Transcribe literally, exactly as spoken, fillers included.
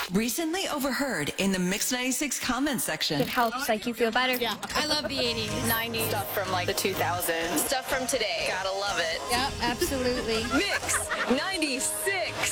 Recently overheard in the Mix ninety-six comment section. It helps, like, you feel better. Yeah, I love the eighties, nineties, stuff from like the two thousands, stuff from today. Gotta love it. Yeah, absolutely. Mix ninety-six.